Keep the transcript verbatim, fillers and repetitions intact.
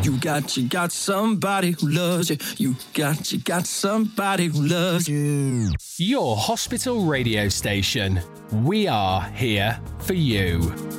You got, you got somebody who loves you. You got, you got somebody who loves you. Your hospital radio station. We are here for you.